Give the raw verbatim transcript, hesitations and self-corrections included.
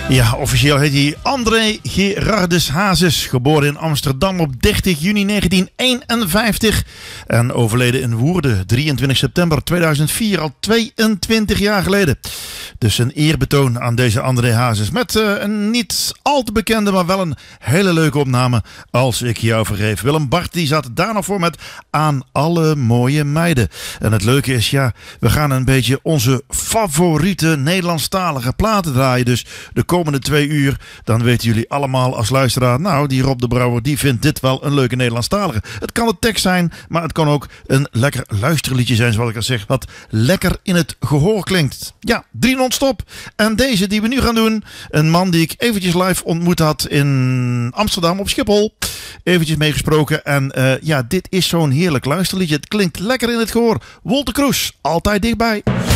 Ja, officieel heet hij André Gerardus Hazes, geboren in Amsterdam op dertig juni negentien eenenvijftig en overleden in Woerden drieëntwintig september tweeduizend vier, al tweeëntwintig jaar geleden. Dus een eerbetoon aan deze André Hazes met uh, een niet al te bekende, maar wel een hele leuke opname Als ik jou vergeef. Willem Bart die zat daar nog voor met Aan alle mooie meiden. En het leuke is, ja, we gaan een beetje onze favoriete Nederlandstalige platen draaien. Dus de komende twee uur, dan weten jullie allemaal als luisteraar, nou, die Rob de Brouwer, die vindt dit wel een leuke Nederlandstalige. Het kan de tekst zijn, maar het kan ook een lekker luisterliedje zijn, zoals ik al zeg, wat lekker in het gehoor klinkt. Ja, drie non-stop. En deze die we nu gaan doen, een man die ik eventjes live ontmoet had in Amsterdam op Schiphol. Eventjes meegesproken en uh, ja, dit is zo'n heerlijk luisterliedje. Het klinkt lekker in het gehoor. Wolter Kroes, altijd dichtbij.